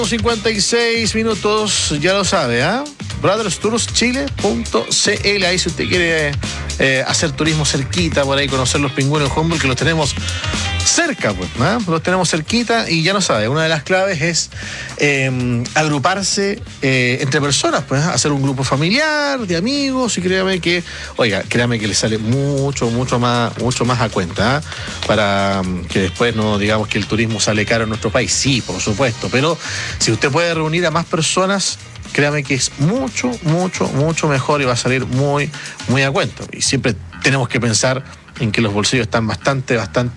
56 minutos, ya lo sabe, ¿ah? BrothersToursChile.cl. Ahí si usted quiere hacer turismo cerquita, por ahí conocer los pingüinos de Humboldt, que los tenemos cerca, pues, ¿no? Los tenemos cerquita y ya lo sabe, una de las claves es agruparse entre personas, pues, hacer un grupo familiar, de amigos, y créame que le sale mucho más a cuenta, ¿eh? Para que después no digamos que el turismo sale caro en nuestro país. Sí, por supuesto, pero si usted puede reunir a más personas, créame que es mucho mejor y va a salir muy a cuenta. Y siempre tenemos que pensar en que los bolsillos están bastante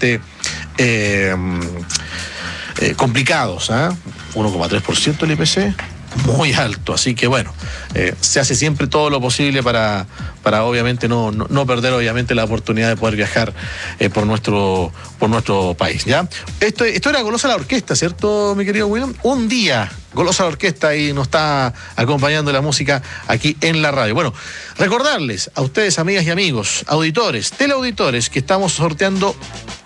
complicados, ¿eh? 1,3% el IPC, muy alto, así que bueno, se hace siempre todo lo posible para obviamente no perder obviamente la oportunidad de poder viajar por nuestro país, ¿ya? Esto era Golosa la Orquesta, ¿cierto, mi querido William? Un día Golosa la Orquesta y nos está acompañando la música aquí en la radio. Bueno, recordarles a ustedes, amigas y amigos, auditores, teleauditores, que estamos sorteando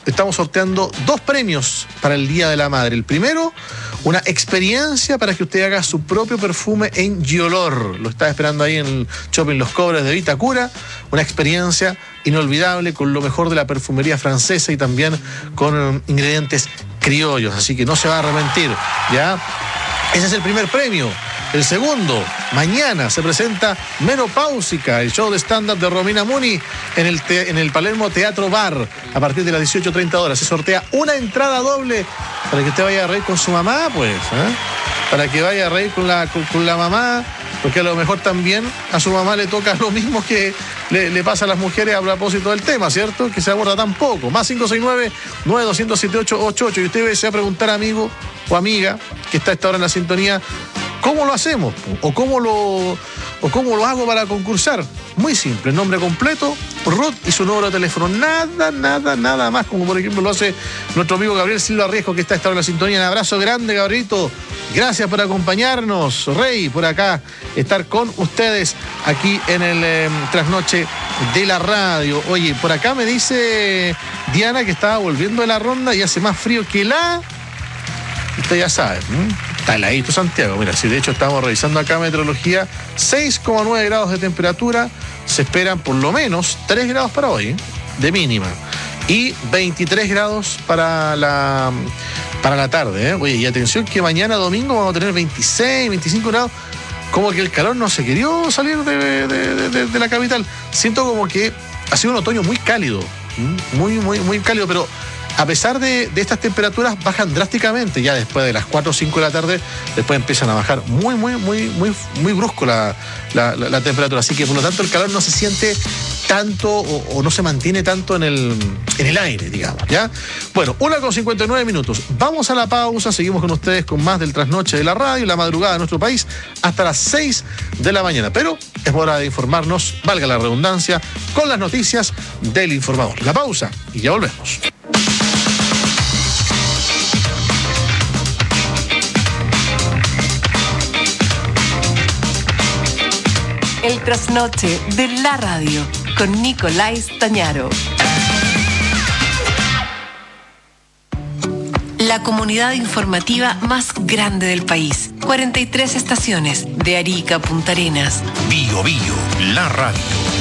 2 premios para el Día de la Madre. El primero, una experiencia para que usted haga su propio perfume en Giolor. Lo está esperando ahí en el Shopping Los Cobres de Vitacura. Una experiencia inolvidable con lo mejor de la perfumería francesa y también con ingredientes criollos. Así que no se va a arrepentir, ¿ya? Ese es el primer premio. El segundo, mañana se presenta Menopáusica, el show de stand-up de Romina Muni en el Palermo Teatro Bar a partir de las 18:30 horas. Se sortea una entrada doble para que usted vaya a reír con su mamá, pues, ¿eh? Para que vaya a reír con la mamá, porque a lo mejor también a su mamá le toca lo mismo que le pasa a las mujeres a propósito del tema, ¿cierto? Que se aborda tan poco. Más 569-9200-7888. Y usted se va a preguntar, amigo o amiga, que está a esta hora en la sintonía, ¿cómo lo hacemos? ¿O cómo lo hago para concursar? Muy simple, nombre completo, Ruth y su número de teléfono. Nada más, como por ejemplo lo hace nuestro amigo Gabriel Silva Riesco, que está a esta hora en la sintonía. Un abrazo grande, Gabrielito. Gracias por acompañarnos, Rey, por acá, estar con ustedes aquí en el trasnoche de la radio. Oye, por acá me dice Diana que estaba volviendo de la ronda y hace más frío que usted ya sabe, está heladito Santiago. Mira, si de hecho estamos revisando acá meteorología, 6,9 grados de temperatura, se esperan por lo menos 3 grados para hoy, de mínima, y 23 grados para la tarde, ¿eh? Oye, y atención que mañana domingo vamos a tener 26, 25 grados, como que el calor no se querió salir de la capital. Siento como que ha sido un otoño muy cálido, muy cálido, pero a pesar de estas temperaturas bajan drásticamente ya después de las 4 o 5 de la tarde, después empiezan a bajar muy brusco la temperatura, así que por lo tanto el calor no se siente tanto o no se mantiene tanto en el aire, digamos, ¿ya? Bueno, 1:59 minutos. Vamos a la pausa, seguimos con ustedes con más del trasnoche de la radio, la madrugada de nuestro país, hasta las 6 de la mañana. Pero es hora de informarnos, valga la redundancia, con las noticias del informador. La pausa y ya volvemos. El trasnoche de la radio con Nicolás Tañaro. La comunidad informativa más grande del país. 43 estaciones de Arica a Punta Arenas. Bio, la radio.